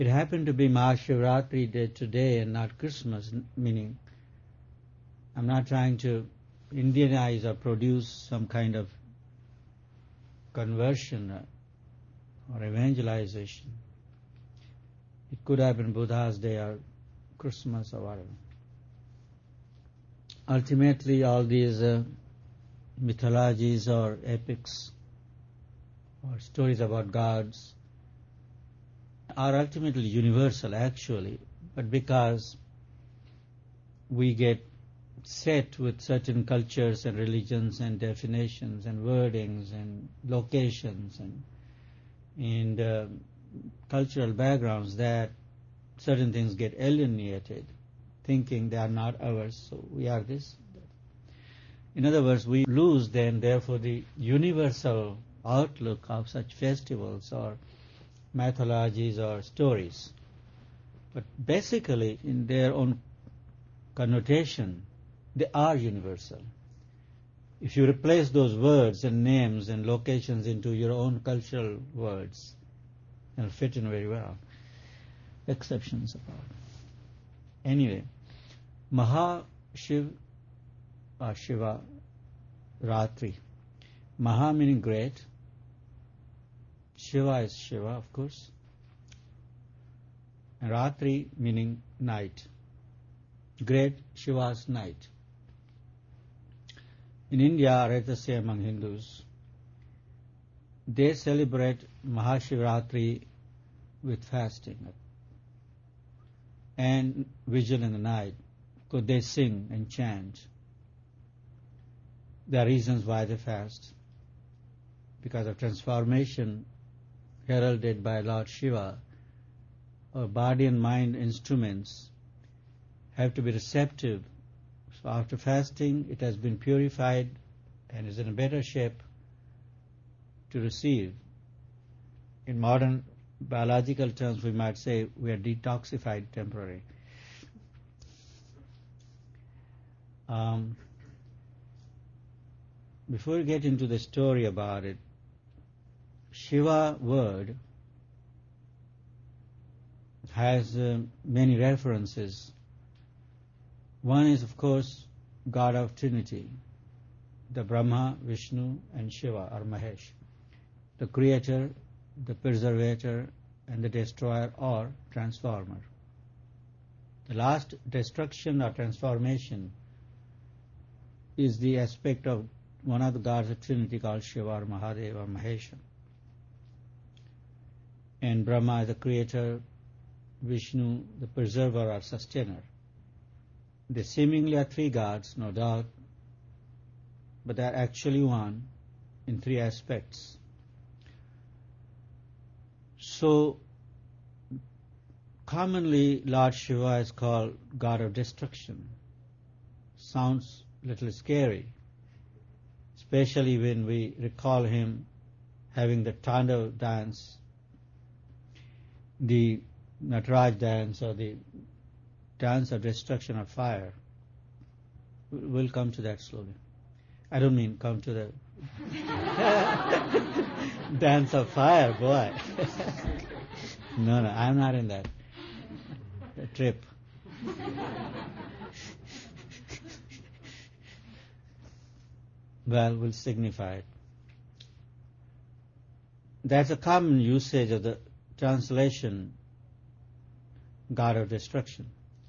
It happened to be Mahashivratri Day today and not Christmas, meaning I'm not trying to Indianize or produce some kind of conversion or evangelization. It could have been Buddha's Day or Christmas or whatever. Ultimately, all these mythologies or epics or stories about gods are ultimately universal, actually, but because we get set with certain cultures and religions and definitions and wordings and locations and cultural backgrounds, that certain things get alienated, thinking they are not ours, so we are this. In other words, we lose then, therefore, the universal outlook of such festivals or mythologies or stories. But basically, in their own connotation, they are universal. If you replace those words and names and locations into your own cultural words, they'll fit in very well. Exceptions apart. Anyway, Mahashiv or Shiva Ratri. Maha meaning great. Shiva is Shiva, of course. And Ratri meaning night. Great Shiva's night. In India, or let us say among Hindus, they celebrate Mahashivratri with fasting and vigil in the night, because they sing and chant. There are reasons why they fast. Because of transformation heralded by Lord Shiva, our body and mind instruments have to be receptive. So after fasting, it has been purified and is in a better shape to receive. In modern biological terms, we might say we are detoxified temporarily. Before we get into the story about it, Shiva word has many references. One is, of course, God of Trinity, the Brahma, Vishnu, and Shiva, or Mahesh, the creator, the preservator, and the destroyer or transformer. The last destruction or transformation is the aspect of one of the gods of Trinity called Shiva or Mahadeva or Mahesha. And Brahma is the creator, Vishnu the preserver or sustainer. They seemingly are three gods, no doubt, but they are actually one in three aspects. So, commonly Lord Shiva is called God of Destruction. Sounds a little scary, especially when we recall him having the Tandav dance, the Nataraj dance, or the dance of destruction of fire. We'll come to that slowly. I don't mean come to the dance of fire, boy. No, I'm not in that trip. Well, we'll signify it. That's a common usage of the translation, God of Destruction.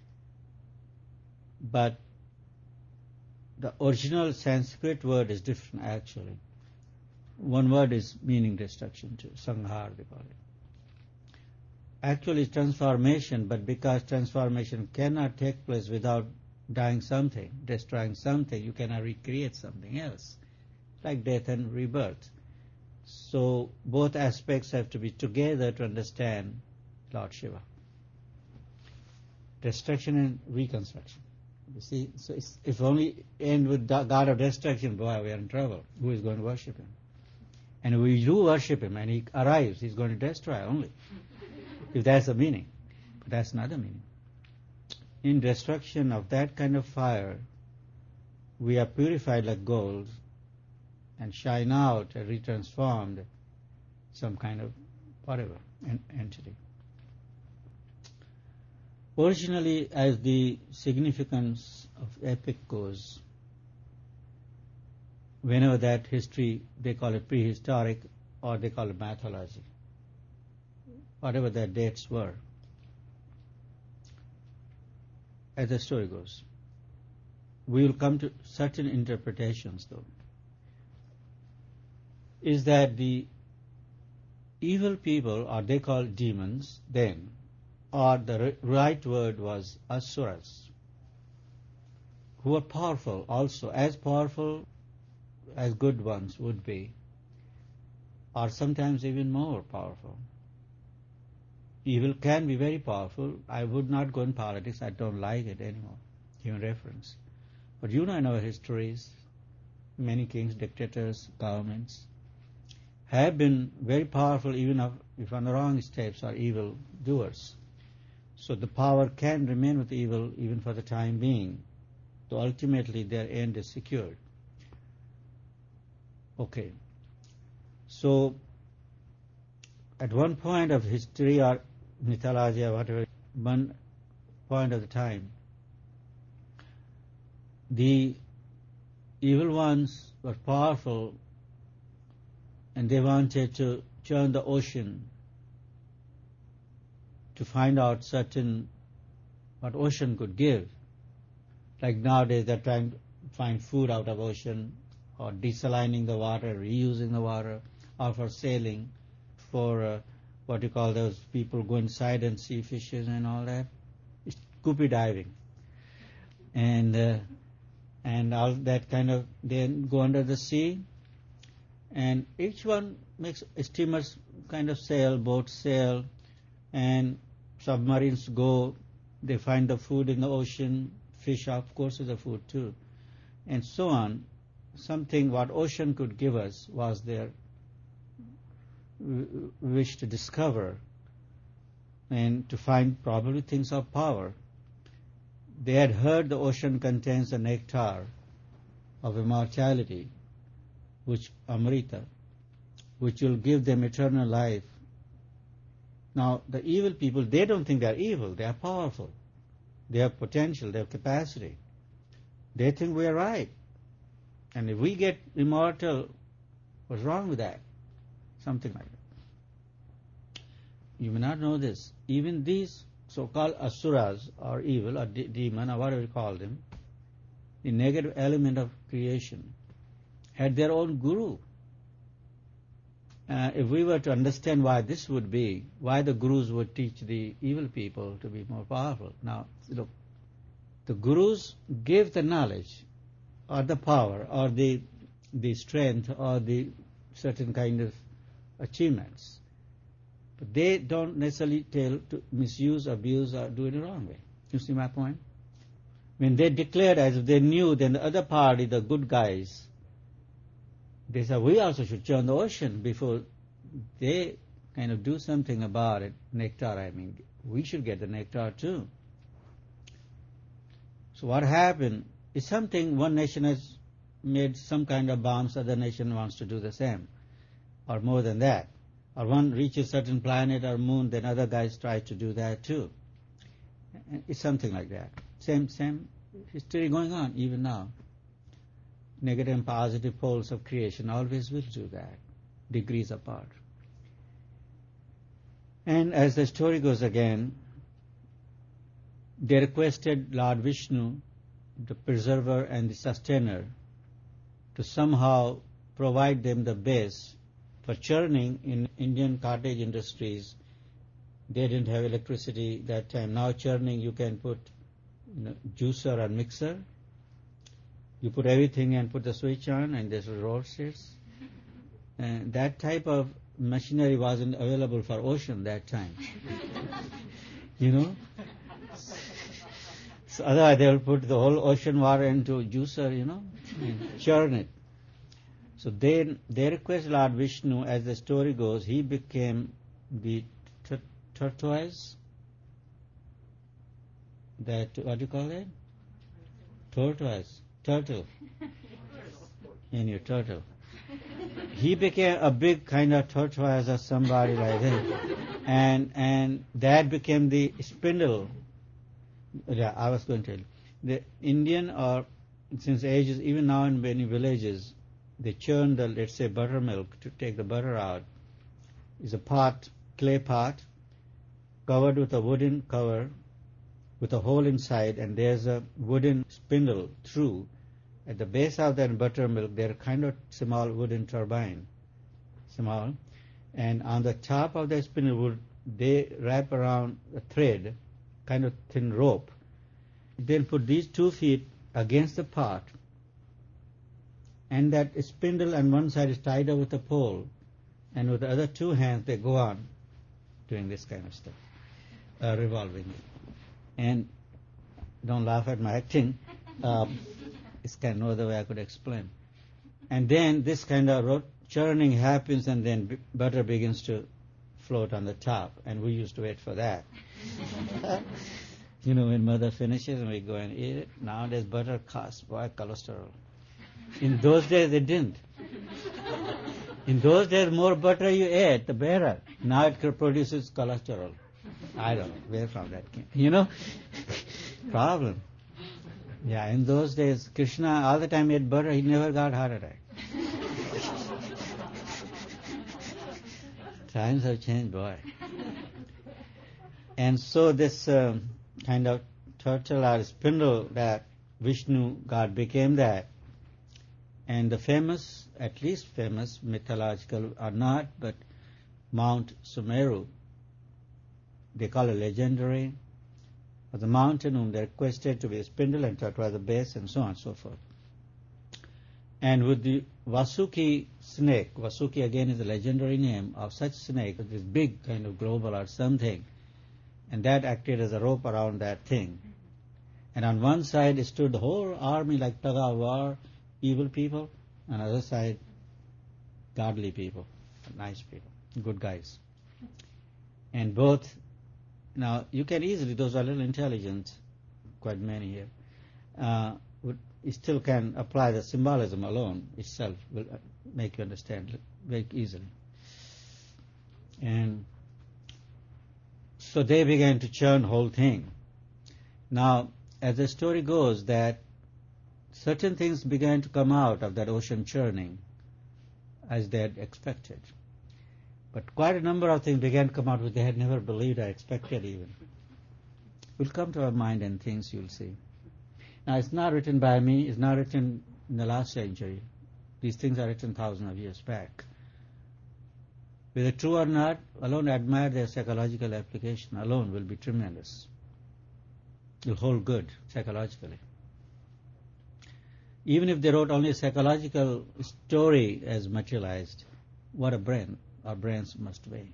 But the original Sanskrit word is different, actually. One word is meaning destruction too, sanghar they call it. Actually, it's transformation, but because transformation cannot take place without dying something, destroying something, you cannot recreate something else, like death and rebirth. So both aspects have to be together to understand Lord Shiva. Destruction and reconstruction. You see, so if only end with God of destruction, boy, we are in trouble. Who is going to worship him? And if we do worship him and he arrives, he's going to destroy only. If that's the meaning. But that's not the meaning. In destruction of that kind of fire, we are purified like gold and shine out and retransformed some kind of whatever, entity. Originally, as the significance of epic goes, whenever that history, they call it prehistoric or they call it mythology, whatever their dates were, as the story goes. We will come to certain interpretations, though. Is that the evil people, or they call demons then, or the right word was asuras, who were powerful also, as powerful as good ones would be, or sometimes even more powerful. Evil can be very powerful. I would not go in politics. I don't like it anymore, human reference. But you know in our histories, many kings, dictators, governments have been very powerful even if on the wrong steps are evil doers. So the power can remain with evil even for the time being. So ultimately their end is secured. Okay. So at one point of history or mythology or whatever, one point of the time, the evil ones were powerful and they wanted to churn the ocean to find out certain what ocean could give. Like nowadays they're trying to find food out of ocean, or desalining the water, reusing the water, or for sailing, for what you call those people go inside and see fishes and all that. It's scuba diving. And all that kind of, they go under the sea, and each one makes steamers kind of sail, boats sail, and submarines go, they find the food in the ocean, fish of course is a food too, and so on. Something what ocean could give us was their wish to discover and to find probably things of power. They had heard the ocean contains the nectar of immortality, which Amrita, which will give them eternal life. Now, the evil people, they don't think they are evil. They are powerful. They have potential. They have capacity. They think we are right. And if we get immortal, what's wrong with that? Something like that. You may not know this. Even these so-called asuras, or evil, or demon, or whatever you call them, the negative element of creation, had their own guru. If we were to understand why this would be, why the gurus would teach the evil people to be more powerful. Now, look, the gurus give the knowledge, or the power, or the strength, or the certain kind of achievements. But they don't necessarily tell to misuse, abuse, or do it the wrong way. You see my point? When they declared as if they knew, then the other party, the good guys, they said, we also should churn the ocean before they kind of do something about it. Nectar, I mean, we should get the nectar too. So what happened is something, one nation has made some kind of bombs, other nation wants to do the same, or more than that. Or one reaches certain planet or moon, then other guys try to do that too. It's something like that. Same history going on even now. Negative and positive poles of creation always will do that, degrees apart. And as the story goes again, they requested Lord Vishnu, the preserver and the sustainer, to somehow provide them the base for churning in Indian cottage industries. They didn't have electricity that time. Now churning, you can put juicer or mixer. You put everything and put the switch on and this roasts. And that type of machinery wasn't available for ocean that time. So otherwise they will put the whole ocean water into juicer, and churn it. So they request Lord Vishnu, as the story goes, he became the tortoise. That, what do you call that? Tortoise. Turtle. In your turtle. He became a big kind of tortoise or somebody like that. And that became the spindle Yeah, I was going to tell you. The Indian, or since ages, even now in many villages, they churn the, let's say, buttermilk to take the butter out. Is a pot, clay pot, covered with a wooden cover, with a hole inside, and there's a wooden spindle through. At the base of that buttermilk, there are kind of small wooden turbine, small, and on the top of the spindle wood, they wrap around a thread, kind of thin rope. They'll put these 2 feet against the pot, and that spindle on one side is tied up with a pole, and with the other 2 hands they go on doing this kind of stuff, revolving it. And don't laugh at my acting. It's kind of no other way I could explain. And then this kind of churning happens, and then butter begins to float on the top, and we used to wait for that. You know, when mother finishes and we go and eat it, nowadays butter costs, boy, cholesterol. In those days it didn't. In those days, more butter you ate, the better. Now it produces cholesterol. I don't know where from that came. You know, problem. Yeah, in those days, Krishna all the time ate butter. He never got heart attack. Times have changed, boy. And so this kind of turtle or spindle that Vishnu God became that. And the famous, at least famous, mythological or not, but Mount Sumeru, they call it legendary, was the mountain whom they requested to be a spindle and that was the base, and so on and so forth. And with the Vasuki snake, Vasuki again is a legendary name of such snake, this big kind of global or something, and that acted as a rope around that thing. And on one side stood the whole army like tug of war, evil people, on the other side, godly people, nice people, good guys. And both, now you can easily, those are little intelligent, quite many here, you still can apply the symbolism alone itself, will make you understand very easily. And so they began to churn the whole thing. Now, as the story goes, that certain things began to come out of that ocean churning as they had expected. But quite a number of things began to come out which they had never believed or expected even. Will come to our mind and things you'll see. Now it's not written by me, it's not written in the last century. These things are written thousands of years back. Whether true or not, alone admire their psychological application alone will be tremendous. Will hold good psychologically. Even if they wrote only a psychological story as materialized, what a brain our brains must weigh.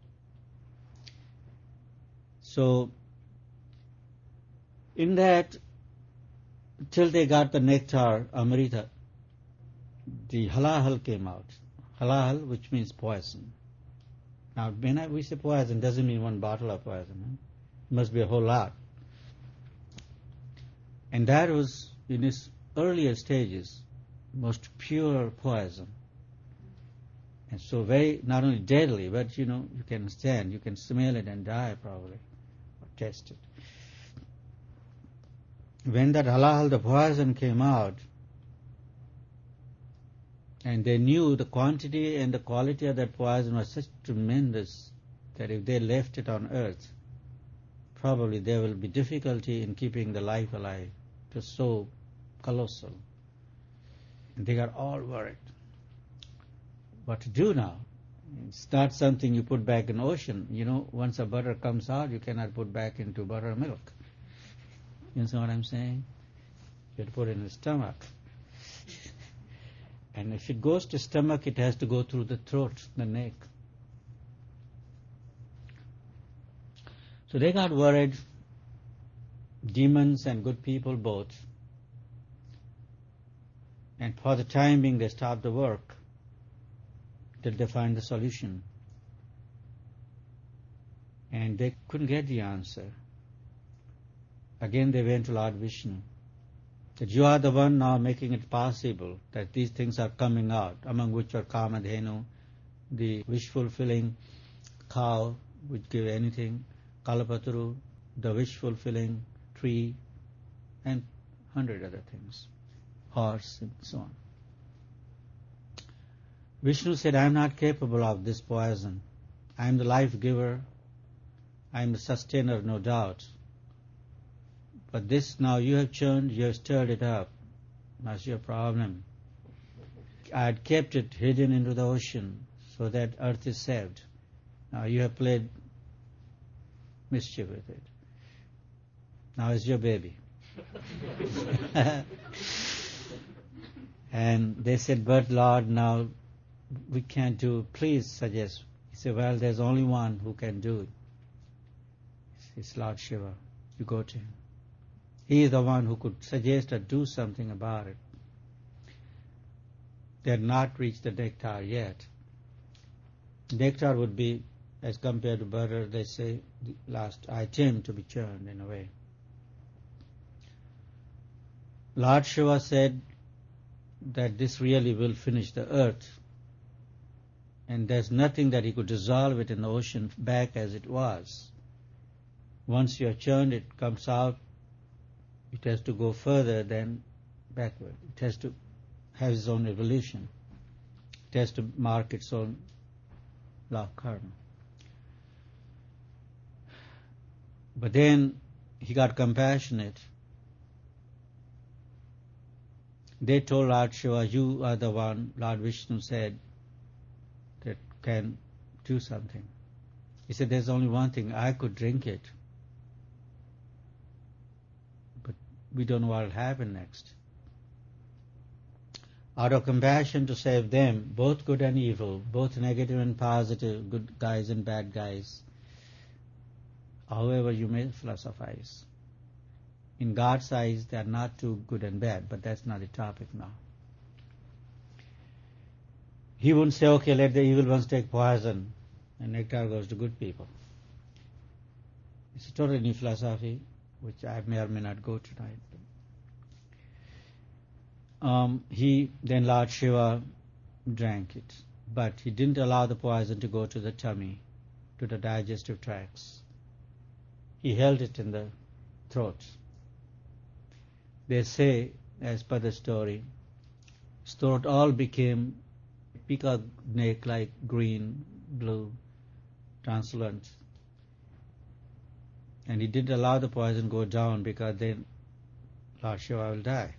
So, in that, till they got the nectar, Amrita, the halahal came out. Halahal, which means poison. Now, when we say poison, doesn't mean one bottle of poison. It must be a whole lot. And that was, in its earlier stages, most pure poison. And so very, not only deadly, but you can stand, you can smell it and die probably, or taste it. When that halahal, the poison came out, and they knew the quantity and the quality of that poison was such tremendous that if they left it on earth, probably there will be difficulty in keeping the life alive. It was so colossal. And they got all worried. What to do now? It's not something you put back in the ocean. Once a butter comes out, you cannot put back into buttermilk. You understand what I'm saying? You have to put it in the stomach. And if it goes to stomach, it has to go through the throat, the neck. So they got worried, demons and good people both. And for the time being, they stopped the work till they find the solution. And they couldn't get the answer. Again, they went to Lord Vishnu. That you are the one now making it possible that these things are coming out, among which are Kamadhenu, the wish-fulfilling cow, which give anything, Kalapatru, the wish-fulfilling tree, and 100 other things, horse and so on. Vishnu said, I am not capable of this poison. I am the life giver. I am the sustainer, no doubt. But this now you have churned, you have stirred it up. That's your problem. I had kept it hidden into the ocean so that earth is saved. Now you have played mischief with it. Now it's your baby. And they said, but Lord, now we can't do, please suggest. He said, well, there's only one who can do it. It's Lord Shiva. You go to him. He is the one who could suggest or do something about it. They had not reached the nectar yet. Nectar would be, as compared to butter, they say, the last item to be churned in a way. Lord Shiva said that this really will finish the earth. And there's nothing that he could dissolve it in the ocean back as it was. Once you are churned, it comes out. It has to go further than backward. It has to have its own evolution. It has to mark its own law of karma. But then he got compassionate. They told Lord Shiva, you are the one, Lord Vishnu said, that can do something. He said, there's only one thing, I could drink it. But we don't know what will happen next. Out of compassion to save them, both good and evil, both negative and positive, good guys and bad guys, however you may philosophize. In God's eyes, they are not too good and bad, but that's not the topic now. He wouldn't say, okay, let the evil ones take poison, and nectar goes to good people. It's a totally new philosophy, which I may or may not go tonight. Then Lord Shiva drank it, but he didn't allow the poison to go to the tummy, to the digestive tracts. He held it in the throat. They say, as per the story, his throat all became peacock neck, like green, blue, translucent. And he didn't allow the poison go down because then Lord Shiva will die.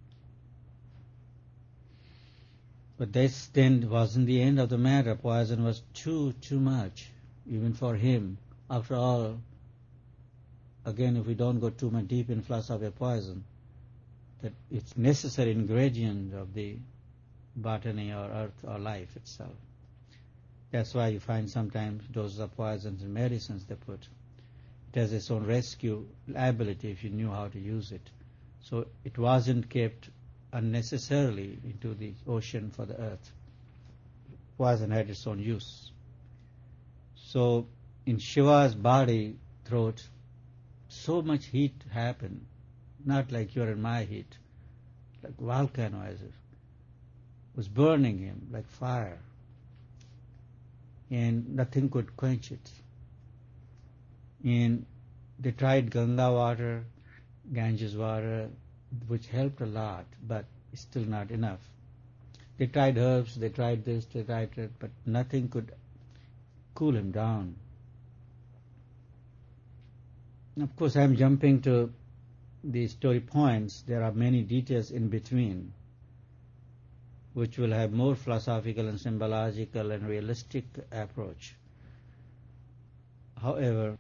But this then wasn't the end of the matter. Poison was too much, even for him. After all, again, if we don't go too much deep in philosophy of poison, that it's necessary ingredient of the botany or earth or life itself. That's why you find sometimes doses of poisons and medicines they put. It has its own rescue ability if you knew how to use it. So it wasn't kept unnecessarily into the ocean for the earth. Poison had its own use. So in Shiva's body, throat, so much heat happened, not like your and my heat, like volcano as if was burning him like fire, and nothing could quench it. And they tried Ganga water, Ganges water, which helped a lot, but still not enough. They tried herbs, they tried this, they tried that, but nothing could cool him down. Of course, I'm jumping to the story points. There are many details in between, which will have more philosophical and symbological and realistic approach. However,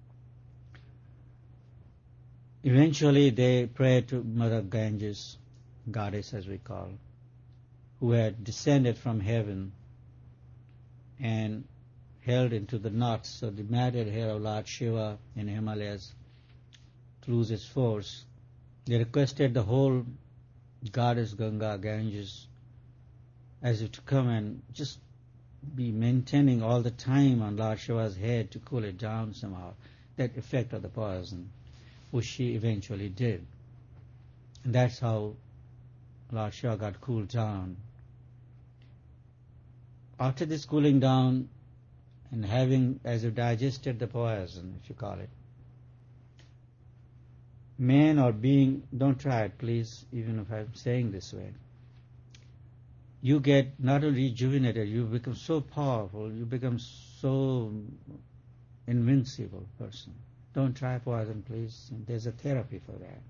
eventually they prayed to Mother Ganges, goddess as we call, who had descended from heaven and held into the knots, so the matted hair of Lord Shiva in Himalayas to lose its force. They requested the whole goddess Ganga, Ganges, as if to come and just be maintaining all the time on Lord Shiva's head to cool it down somehow, that effect of the poison, which she eventually did. And that's how Lord Shiva got cooled down. After this cooling down and having, as if digested the poison, if you call it, man or being, don't try it please, even if I'm saying this way, you get not only rejuvenated, you become so powerful, you become so invincible person. Don't try poison please, there's a therapy for that.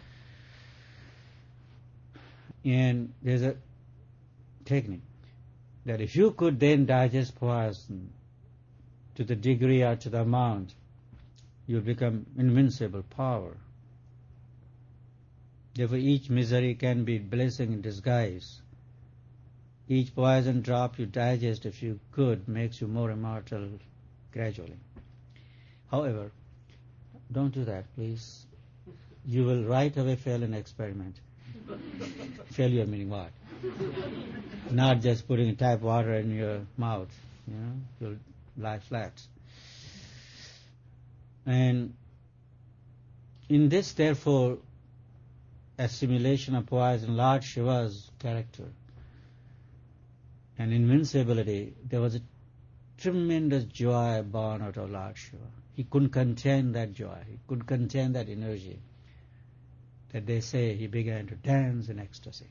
And there's a technique that if you could then digest poison to the degree or to the amount, you become invincible power. Therefore each misery can be blessing in disguise. Each poison drop you digest, if you could, makes you more immortal gradually. However, don't do that, please. You will right away fail an experiment. Failure meaning what? Not just putting tap water in your mouth, you'll lie flat. And in this, therefore, assimilation of poison, Lord Shiva's character and invincibility, there was a tremendous joy born out of Lord Shiva. He couldn't contain that joy. He couldn't contain that energy. That they say he began to dance in ecstasy.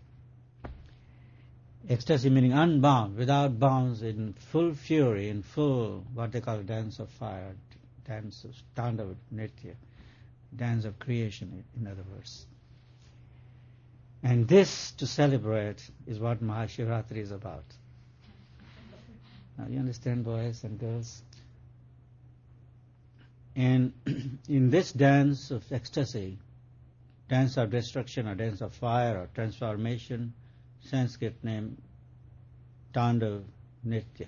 Ecstasy meaning unbound, without bounds, in full fury, in full, what they call dance of fire, dance of Tandava Nritya, dance of creation, in other words. And this, to celebrate, is what Mahashivratri is about. Now you understand, boys and girls? And in this dance of ecstasy, dance of destruction or dance of fire or transformation, Sanskrit name Tandav Nritya.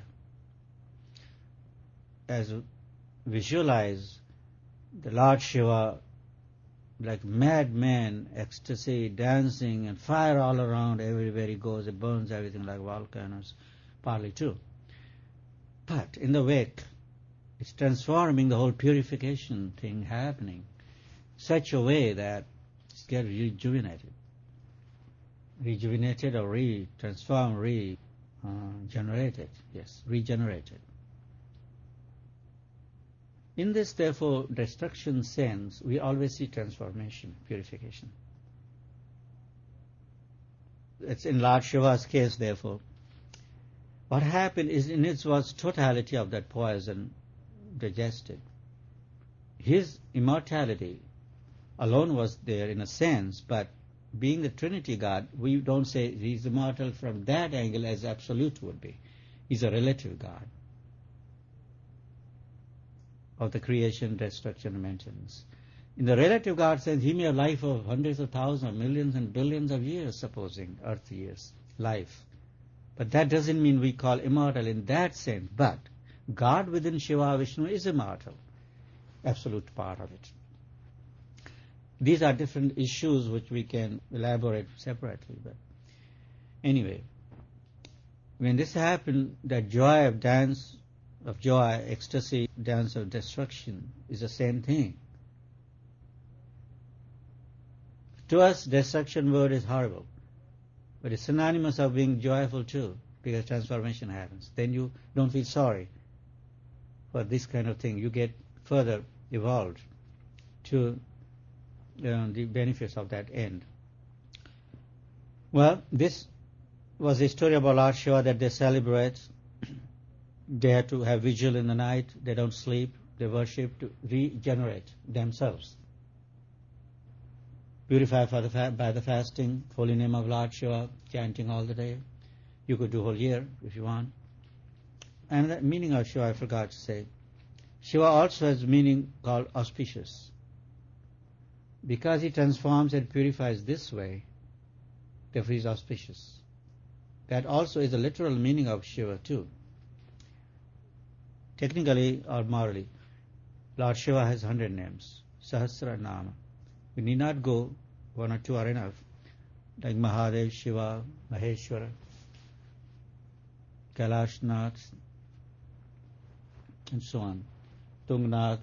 As visualize the Lord Shiva like madman, ecstasy, dancing and fire all around, everywhere he goes, it burns everything like volcanoes, partly true. But in the wake, it's transforming the whole purification thing happening such a way that it's getting rejuvenated or transformed, regenerated. Yes, regenerated. In this, therefore, destruction sense, we always see transformation, purification. It's in Lord Shiva's case, therefore. What happened is, in its was totality of that poison digested. His immortality alone was there in a sense, but being the Trinity God, we don't say he's immortal from that angle as absolute would be. He's a relative God of the creation, destruction, and maintenance. In the relative God sense, he may have life of hundreds of thousands, millions and billions of years, supposing, earth years, life. But that doesn't mean we call immortal in that sense. But God within Shiva Vishnu is immortal, absolute part of it. These are different issues which we can elaborate separately. But anyway, when this happened, that joy of dance of joy, ecstasy, dance of destruction is the same thing. To us, destruction word is horrible, but it's synonymous of being joyful too, because transformation happens. Then you don't feel sorry for this kind of thing. You get further evolved to the benefits of that end. Well, this was the story about Lord Shiva that they celebrate. They have to have vigil in the night. They don't sleep. They worship to regenerate themselves. Purify by the fasting, holy name of Lord Shiva, chanting all the day. You could do whole year if you want. And the meaning of Shiva, I forgot to say. Shiva also has meaning called auspicious. Because he transforms and purifies this way, therefore he is auspicious. That also is the literal meaning of Shiva too. Technically or morally, Lord Shiva has 100 names, Sahasra Nama. We need not go, one or two are enough, like Mahadev, Shiva, Maheshwara, Kailashnath, and so on, Tungnath.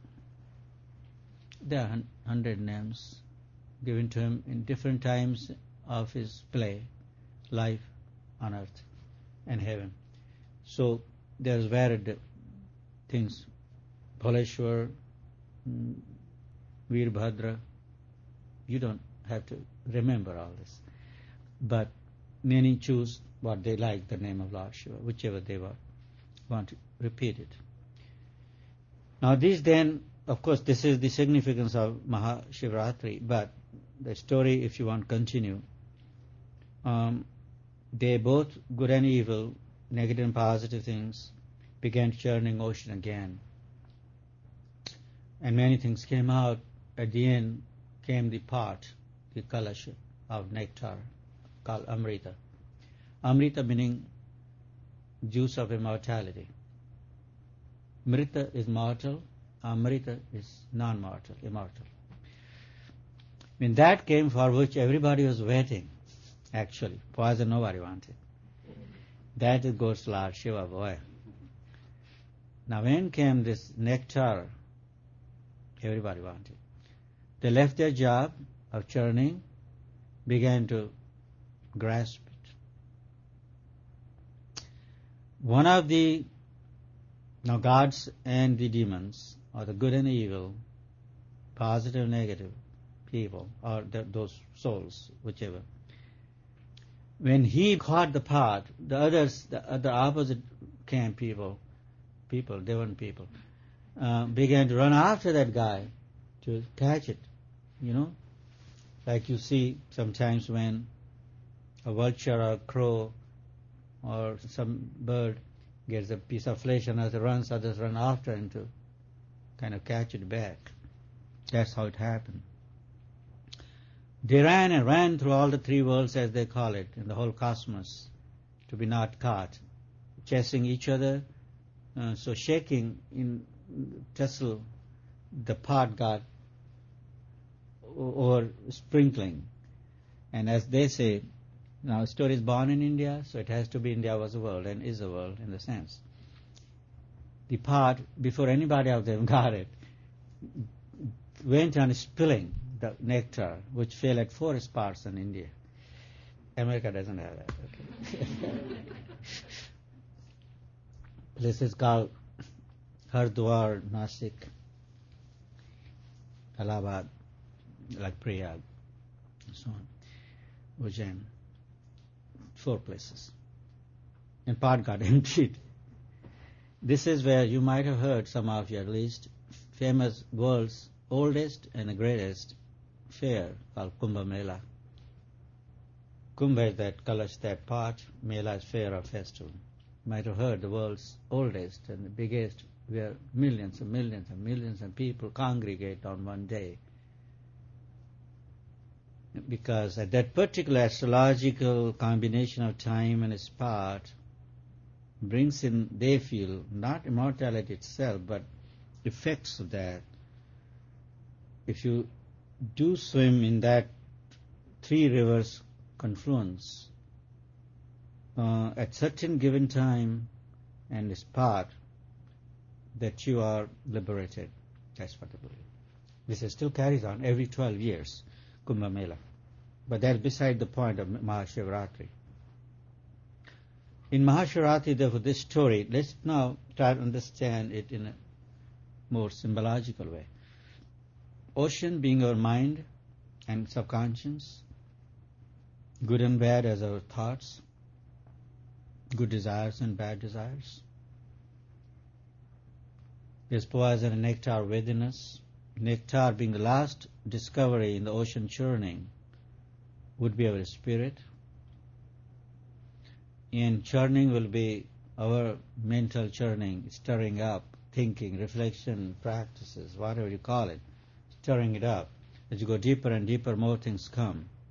There are 100 names given to him in different times of his play, life on earth and heaven. So there's varied things. Bholeshwar, Veerbhadra, You don't have to remember all this. But many choose what they like, the name of Lord Shiva, whichever they want to repeat it. Now this then, of course, this is the significance of Mahashivratri, but the story, if you want to continue, they both, good and evil, negative and positive things, began churning ocean again. And many things came out. At the end came the pot, the kalasha of nectar, called Amrita. Amrita meaning juice of immortality. Mrita is mortal, Amrita is non-mortal, immortal. When that came, for which everybody was waiting, actually, poison nobody wanted. That goes to Lord Shiva, boy. Now when came this nectar, everybody wanted. They left their job of churning, began to grasp it. One of the gods and the demons, or the good and the evil, positive and negative people, or those souls, whichever, when he caught the pot, the others, the opposite camp people, different people, began to run after that guy to catch it, like you see sometimes when a vulture or a crow or some bird gets a piece of flesh and others run after him to kind of catch it back. That's how it happened. They ran and ran through all the three worlds, as they call it, in the whole cosmos, to be not caught, chasing each other. So shaking in tussle, the pot got over sprinkling. And as they say, now the story is born in India, so it has to be India was a world and is a world in the sense. The pot, before anybody of them got it, went on spilling the nectar, which fell at forest parts in India. America doesn't have that. Okay. Places called Hardwar, Nasik, Allahabad, like Prayag, and so on, Ujjain, 4 places. And part got emptied. This is where you might have heard, some of you at least, famous world's oldest and the greatest fair called Kumbh Mela. Kumbh is that Kalash, that pot, Mela is fair or festival. You might have heard the world's oldest and the biggest, where millions and millions and millions of people congregate on one day. Because at that particular astrological combination of time and spot brings in, they feel, not immortality itself, but effects of that. If you do swim in that 3 rivers confluence, at certain given time and spot, that you are liberated. That's what I believe. This is still carries on every 12 years, Kumbh Mela. But that's beside the point of Mahashivratri. In Mahashivratri, therefore, this story, let's now try to understand it in a more symbological way. Ocean being our mind and subconscious, good and bad as our thoughts, good desires and bad desires. There's poison and nectar within us. Nectar being the last discovery in the ocean churning would be our spirit. And churning will be our mental churning, stirring up, thinking, reflection, practices, whatever you call it, stirring it up. As you go deeper and deeper, more things come.